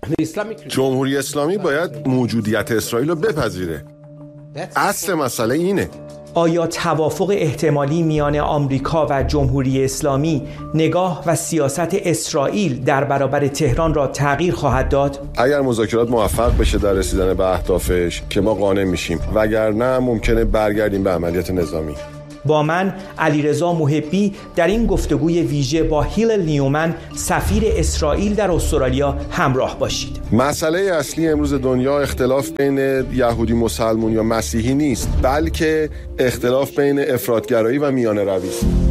جمهوری اسلامی باید موجودیت اسرائیل رو بپذیره. اصل مسئله اینه. آیا توافق احتمالی میان آمریکا و جمهوری اسلامی نگاه و سیاست اسرائیل در برابر تهران را تغییر خواهد داد؟ اگر مذاکرات موفق بشه در رسیدن به اهدافش که ما قانع میشیم، وگرنه ممکنه برگردیم به عملیات نظامی. با من علیرضا محبی در این گفتگوی ویژه با هیلل نیومن سفیر اسرائیل در استرالیا همراه باشید. مسئله اصلی امروز دنیا اختلاف بین یهودی مسلمون یا مسیحی نیست، بلکه اختلاف بین افراطگرایی و میانه روی است.